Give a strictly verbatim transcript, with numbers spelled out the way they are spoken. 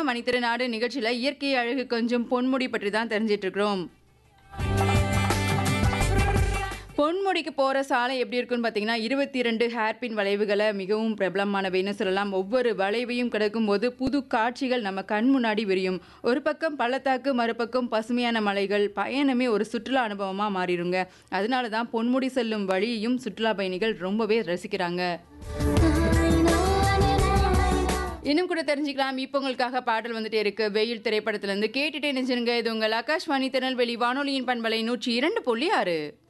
மணித்திருநாடு நிகழ்ச்சியில இயற்கை அழகு கொஞ்சம் பொன்முடி பற்றி தான் தெரிஞ்சிட்டு இருக்கிறோம். பொன்முடிக்கு போற சாலை எப்படி இருக்குன்னு பார்த்தீங்கன்னா, இருபத்தி இரண்டு ஹேர்பின் வளைவுகள மிகவும் பிரபலமானவைன்னு சொல்லலாம். ஒவ்வொரு வளைவையும் கடக்கும்போது புது காட்சிகள் நம்ம கண் முன்னாடி விரியும். ஒரு பக்கம் பள்ளத்தாக்கு, மறுபக்கம் பசுமையான மலைகள். பயணமே ஒரு சுற்றுலா அனுபவமா மாறிருங்க. அதனால தான் பொன்முடி செல்லும் வழியையும் சுற்றுலா பயணிகள் ரொம்பவே ரசிக்கிறாங்க. இன்னும் கூட தெரிஞ்சுக்கலாம். இப்போ உங்களுக்காக பாடல் வந்துட்டே இருக்கு. வெயில் திரைப்படத்திலிருந்து கேட்டுட்டே நினைச்சிருங்க. இது உங்கள் ஆகாஷ்வாணி திருநெல்வேலி வானொலியின் பண்பலை நூற்றி இரண்டு புள்ளி ஆறு.